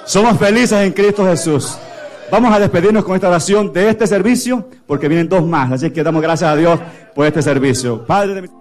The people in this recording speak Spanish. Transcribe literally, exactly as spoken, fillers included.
Somos felices en Cristo Jesús. Vamos a despedirnos con esta oración de este servicio, porque vienen dos más. Así que damos gracias a Dios por este servicio. Padre de mi...